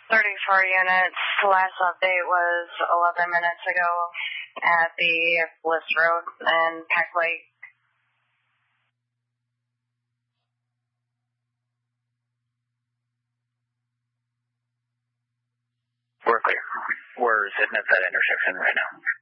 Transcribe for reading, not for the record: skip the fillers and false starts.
34 units. The last update was 11 minutes ago at the Bliss Road and Peck Lake. We're clear. We're sitting at that intersection right now.